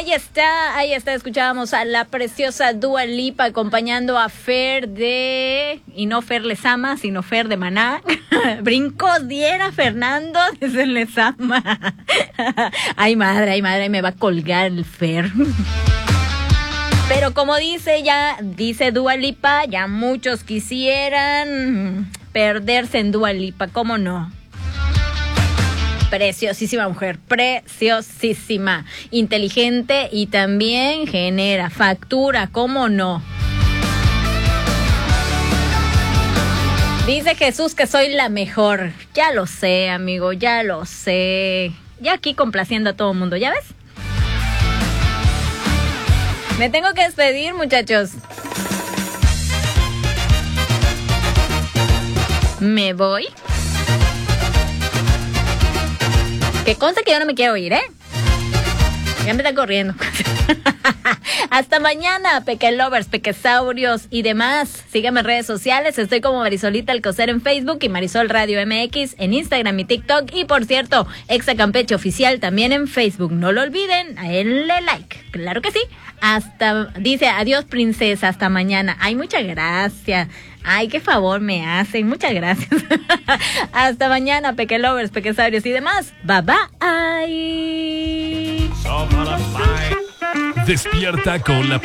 ahí está, escuchábamos a la preciosa Dua Lipa acompañando a Fer y no Fer Lezama, sino Fer de Maná. Brincos diera Fernando desde Lezama. Ay madre, me va a colgar el Fer. Pero como dice Dua Lipa, ya muchos quisieran perderse en Dua Lipa, ¿cómo no? Preciosísima mujer, preciosísima, inteligente y también genera factura, ¿cómo no? Dice Jesús que soy la mejor. Ya lo sé, amigo, ya lo sé. Ya aquí complaciendo a todo el mundo, ¿ya ves? Me tengo que despedir, muchachos. Me voy. Que conste que yo no me quiero ir, ¿eh? Ya me está corriendo. Hasta mañana, pequelovers, pequesaurios y demás. Síganme en redes sociales. Estoy como Marisolita Alcocer en Facebook y Marisol Radio MX en Instagram y TikTok. Y por cierto, Exa Campeche Oficial también en Facebook. No lo olviden, a él le like. Claro que sí. Dice, adiós princesa, hasta mañana. Ay, muchas gracias. Ay, qué favor me hacen. Muchas gracias. Hasta mañana, pequelovers, pequesaurios y demás. Bye bye. Despierta con la